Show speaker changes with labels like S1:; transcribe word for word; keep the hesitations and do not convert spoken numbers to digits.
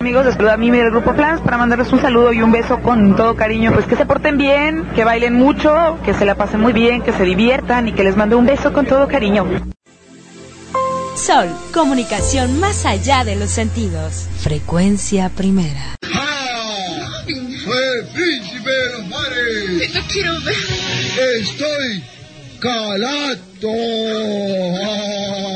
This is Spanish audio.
S1: amigos, les saluda a mí del Grupo Flans para mandarles un saludo y un beso con todo cariño. Pues que se porten bien, que bailen mucho, que se la pasen muy bien, que se diviertan y que les mando un beso con todo cariño.
S2: Sol, comunicación más allá de los sentidos. Frecuencia primera.
S3: ¡Ah! ¡Soy príncipe de los mares!
S4: ¡Lo quiero ver!
S3: ¡Estoy calato! ¡Ah!